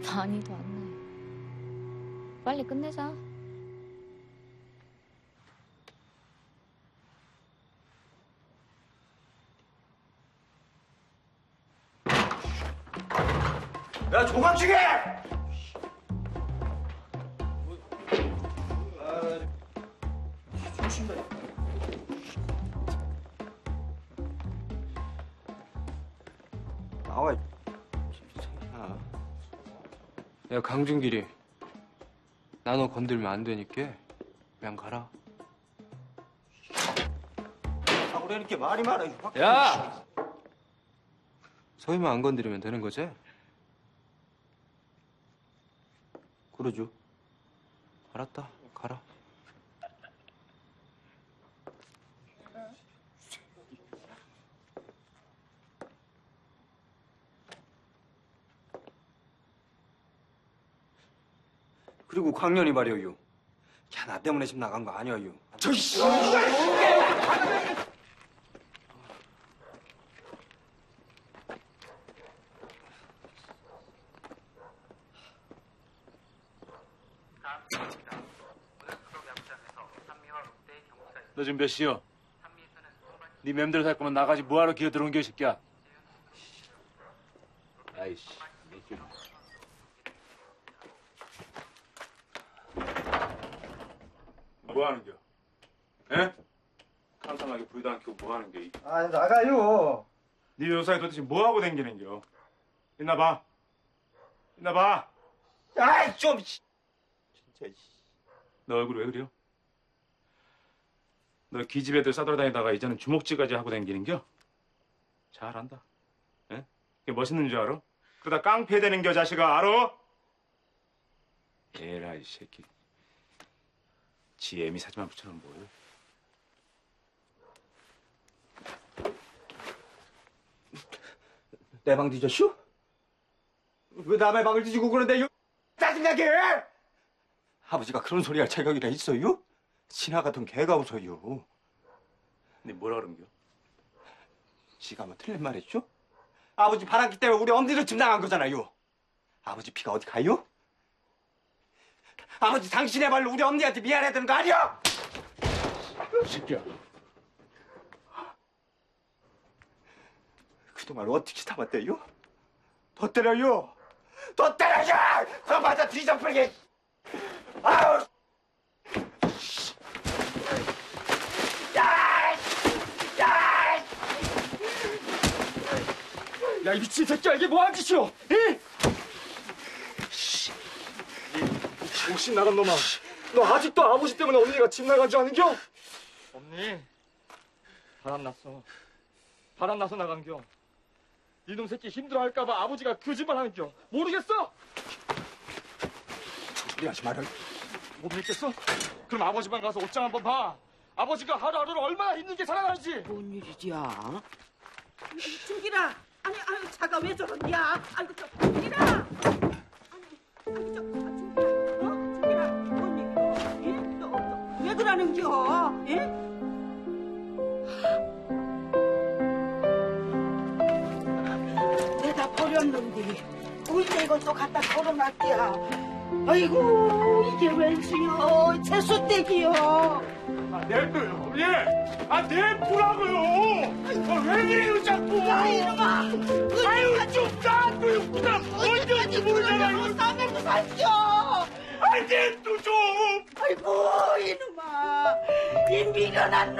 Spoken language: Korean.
많이도 왔네. 빨리 끝내자. 야, 조각지게! 나와, 야, 강준길이. 나 너 건들면 안 되니까 그냥 가라. 아, 그러니까 말이 많아. 야! 서희만 안 건드리면 되는 거지? 그러죠. 알았다. 가라. 그리고 광년이 말이에요. 야, 나 때문에 집 나간 거 아니에요. 저이씨! 너 지금 몇 시요? 네 맴대로 살 거면 나가지 뭐하러 기어 들어온 게 이 새끼야. 아이씨. 뭐 하는 겨? 에? 캄캄하게 불도 안 켜고 뭐 하는 겨? 아, 나가요. 네 요사이 도대체 뭐 하고 댕기는 겨? 있나 봐. 있나 봐. 아이, 좀, 진짜, 너 얼굴 왜 그래요? 너 기집애들 싸돌아다니다가 이제는 주먹질까지 하고 댕기는 겨? 잘한다. 에? 그게 멋있는 줄 알아? 그러다 깡패 되는 겨, 자식아, 알아? 에라이 새끼. 지 애미 사지만 붙여놓은 뭐예요? 내 방 뒤졌슈? 왜 남의 방을 뒤지고 그러는데, 짜증나게! 아버지가 그런 소리 할 자격이나 있어요? 신하 같은 개가 웃어요. 네 뭐라 그런 겨? 지가 뭐 틀린 말 했죠? 아버지 바람기 때문에 우리 엄니를 집 나간 거잖아요. 아버지 피가 어디 가요? 아버지 당신의 말로 우리 엄니한테 미안해야 되는 거 아니야? 새끼야. 그동안 어떻게 참았대요? 더 때려요! 더 때려요! 그럼 맞아 뒤져버리게! 아우! 야, 이 미친 새끼야, 이게 뭐하는 짓이오? 이? 정신 나간 놈아. 너 아직도 아버지 때문에 언니가 집 나간 줄 아는겨? 언니, 바람났어. 바람나서 나간겨. 이놈 새끼 힘들어할까봐 아버지가 거짓말 하는겨. 모르겠어? 소리 하지 말아요. 못 믿겠어? 그럼 아버지만 가서 옷장 한번 봐. 아버지가 하루하루를 얼마나 힘들게 살아가는지. 뭔 일이야? 준기라, 아니 차가 왜 저러냐? 아이고 저 준기라, 아니 저 준기라, 준기라, 뭔 일이야? 예? 너 왜 그러는겨? 예? 내가 버렸는데 언제 이걸 또 갖다 걸어놨디야? 아이고 이게 웬수요? 재수댁이요. 아, 냅둬요. 예. 아, 냅두라고요. 왜 그래요, 자꾸. 야 이놈아, 아유, 좀 놔둬요. 그다음 언제인지 모르잖아요. 싸매고 살죠. 아, 냅둬 좀. 아이고 이놈아, 이 미련한